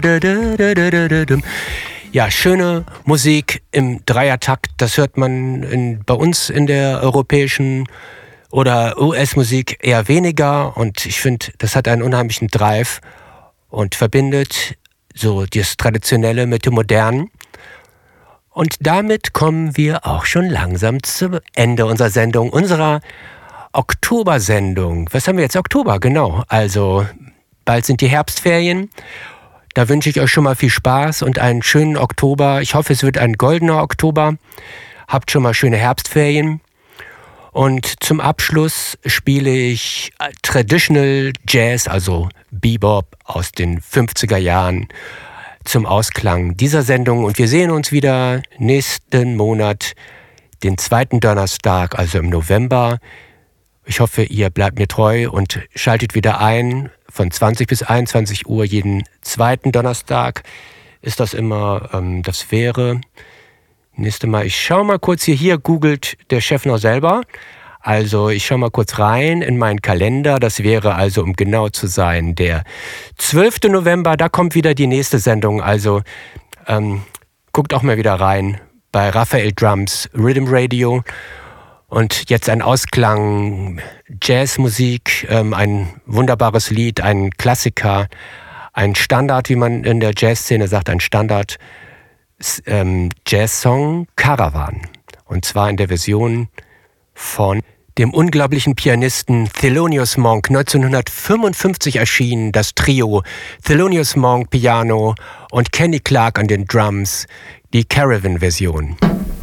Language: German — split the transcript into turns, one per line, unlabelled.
Ja, schöne Musik im Dreiertakt, das hört man bei uns in der europäischen oder US-Musik eher weniger und ich finde, das hat einen unheimlichen Drive und verbindet so das Traditionelle mit dem Modernen. Und damit kommen wir auch schon langsam zum Ende unserer Sendung, unserer Oktobersendung. Was haben wir jetzt? Oktober, genau. Also bald sind die Herbstferien. Da wünsche ich euch schon mal viel Spaß und einen schönen Oktober. Ich hoffe, es wird ein goldener Oktober. Habt schon mal schöne Herbstferien. Und zum Abschluss spiele ich Traditional Jazz, also Bebop aus den 50er Jahren zum Ausklang dieser Sendung. Und wir sehen uns wieder nächsten Monat, den 2. Donnerstag, also im November. Ich hoffe, ihr bleibt mir treu und schaltet wieder ein. Von 20 bis 21 Uhr jeden 2. Donnerstag ist das immer, das wäre nächste Mal. Ich schaue mal kurz hier googelt der Chef noch selber. Also ich schaue mal kurz rein in meinen Kalender. Das wäre also, um genau zu sein, der 12. November. Da kommt wieder die nächste Sendung. Also guckt auch mal wieder rein bei Raphael Drums Rhythm Radio. Und jetzt ein Ausklang, Jazzmusik, ein wunderbares Lied, ein Klassiker, ein Standard, wie man in der Jazzszene sagt, ein Standard Jazzsong, Caravan. Und zwar in der Version von dem unglaublichen Pianisten Thelonious Monk. 1955 erschien das Trio Thelonious Monk Piano und Kenny Clarke an den Drums, die Caravan-Version.